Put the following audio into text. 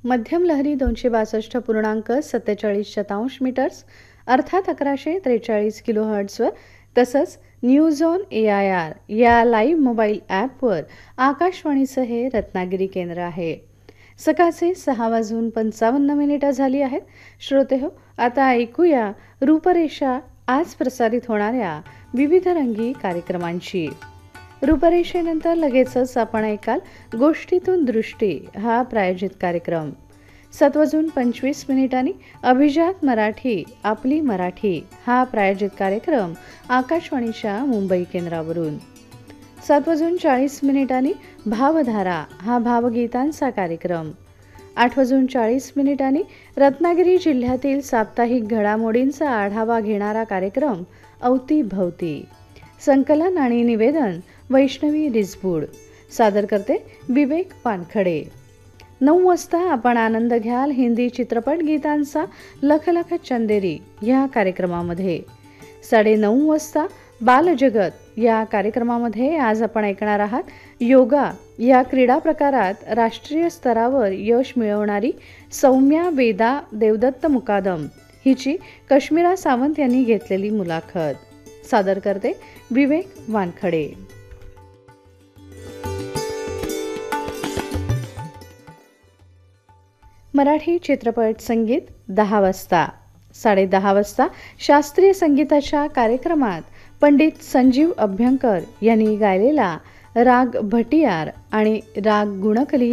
मध्यम लहरी 262.47 मीटर्स अर्थात 1143 किलोहर्ट्झवर तसंच न्यूज ऑन AIR या लाईव्ह मोबाईल ॲपवर आकाशवाणीचं हे रत्नागिरी केंद्र आहे. सकाळचे 6:55 झाली आहेत. श्रोते हो, आता ऐकूया रूपरेषा आज प्रसारित होणाऱ्या विविध रंगी कार्यक्रमांची. रूपरेषेनंतर लगेचच आपण ऐकाल गोष्टीतून दृष्टी हा प्रायोजित कार्यक्रम. 7:25 अभिजात मराठी आपली मराठी हा प्रायोजित कार्यक्रम आकाशवाणीच्या मुंबई केंद्रावरून. 7:40 भावधारा हा भावगीतांचा कार्यक्रम. 8:40 रत्नागिरी जिल्ह्यातील साप्ताहिक घडामोडींचा आढावा घेणारा कार्यक्रम अवतीभवती. संकलन आणि निवेदन वैष्णवी रिसबूड. सादर करते विवेक पानखडे. 9 वाजता आपण आनंद घ्याल हिंदी चित्रपट गीतांचा लख लख चंदेरी या कार्यक्रमामध्ये. 9:30 वाजता बालजगत या कार्यक्रमामध्ये आज आपण ऐकणार आहात योगा या क्रीडा प्रकारात राष्ट्रीय स्तरावर यश मिळवणारी सौम्या वेदा देवदत्त मुकादम हिची कश्मीरा सावंत यांनी घेतलेली मुलाखत. सादर करते विवेक वानखडे. मराठी चित्रपट संगीत 10 वाजता. 10:30 वाजता शास्त्रीय संगीताच्या कार्यक्रमात पंडित संजीव अभ्यंकर यांनी गायलेला राग भटियार आणि राग गुणकली